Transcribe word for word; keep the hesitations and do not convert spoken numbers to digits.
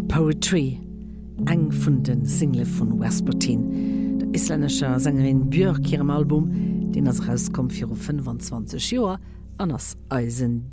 Poetry, eng vun den Single vun Vespertine. Der isländischer Sängerin Björk ihrem Album, den as rauskommt für fünfundzwanzig Joer an ass Eisen